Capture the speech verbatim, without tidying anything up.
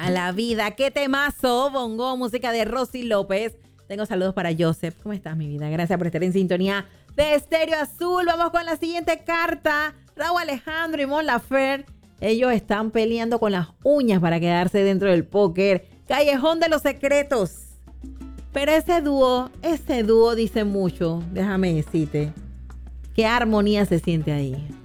a la vida. ¡Qué temazo! Bongo, música de Rosy López. Tengo saludos para Joseph. ¿Cómo estás, mi vida? Gracias por estar en sintonía de Estéreo Azul. Vamos con la siguiente carta. Raúl Alejandro y Mon Laferte. Ellos están peleando con las uñas para quedarse dentro del póker. Callejón de los secretos. Pero ese dúo, ese dúo dice mucho. Déjame decirte. Qué armonía se siente ahí.